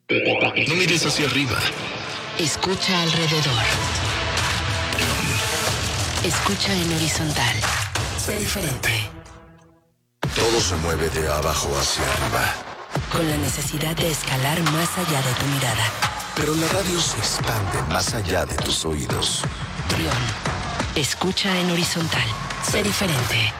No mires hacia arriba. Escucha alrededor. Escucha en horizontal. Sé diferente. Todo se mueve de abajo hacia arriba. Con la necesidad de escalar más allá de tu mirada. Pero la radio se expande más allá de tus oídos. Trión. Escucha en horizontal. Sé diferente.